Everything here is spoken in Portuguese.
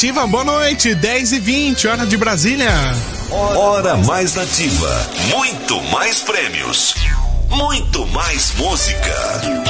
Nativa, boa noite, 10h20, hora de Brasília. Hora Mais Nativa, muito mais prêmios, muito mais música.